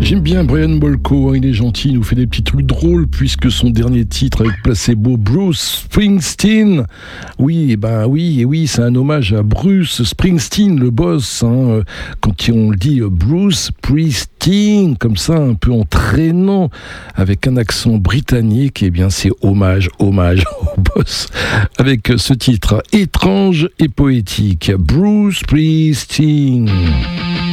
J'aime bien Brian Molko, il est gentil, il nous fait des petits trucs drôles puisque son dernier titre avec Placebo, Bruce Springsteen. Oui, c'est un hommage à Bruce Springsteen, le boss. Quand on le dit Bruce Springsteen, comme ça, un peu entraînant, avec un accent britannique, eh bien c'est hommage au boss. Avec ce titre étrange et poétique, Bruce Springsteen.